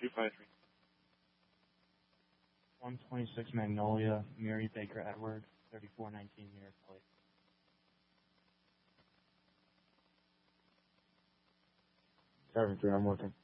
253. 126 Magnolia, Mary Baker Edward, 3419 New York Plate. 7-3, I'm working.